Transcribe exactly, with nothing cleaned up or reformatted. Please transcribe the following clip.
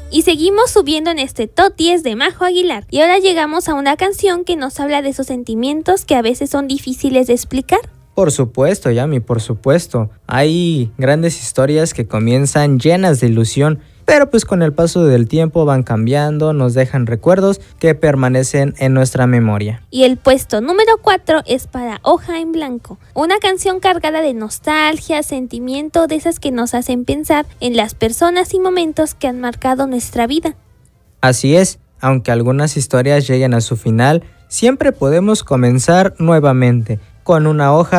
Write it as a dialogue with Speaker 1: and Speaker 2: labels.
Speaker 1: Y seguimos subiendo en este Top diez de Majo Aguilar. Y ahora llegamos a una canción que nos habla de esos sentimientos que a veces son difíciles de explicar.
Speaker 2: Por supuesto, Yami, por supuesto. Hay grandes historias que comienzan llenas de ilusión, pero pues con el paso del tiempo van cambiando, nos dejan recuerdos que permanecen en nuestra memoria.
Speaker 1: Y el puesto número cuatro es para Hoja en Blanco, una canción cargada de nostalgia, sentimiento, de esas que nos hacen pensar en las personas y momentos que han marcado nuestra vida.
Speaker 2: Así es, aunque algunas historias lleguen a su final, siempre podemos comenzar nuevamente con una hoja